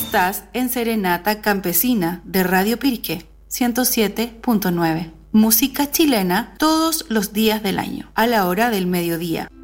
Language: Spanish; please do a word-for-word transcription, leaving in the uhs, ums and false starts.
Estás en Serenata Campesina de Radio Pirque ciento siete punto nueve. Música chilena todos los días del año, a la hora del mediodía.